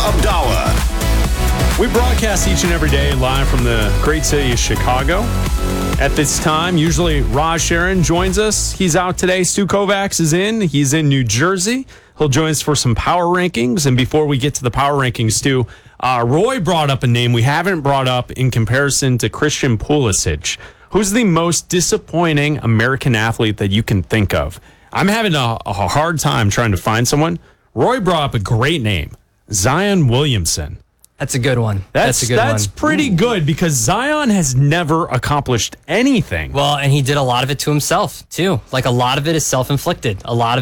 Abdallah. We broadcast each and every day live from the great city of Chicago. At this time, usually Raj Sharon joins us. He's out today. Stu Kovacs is in. He's in New Jersey. He'll join us for some power rankings. And before we get to the power rankings, Stu, Roy brought up a name we haven't brought up in comparison to Christian Pulisic. Who's the most disappointing American athlete that you can think of? I'm having a hard time trying to find someone. Roy brought up a great name, Zion Williamson. That's a good one. That's pretty good because Zion has never accomplished anything. Well, and he did a lot of it to himself, too. Like, a lot of it is self-inflicted. A lot of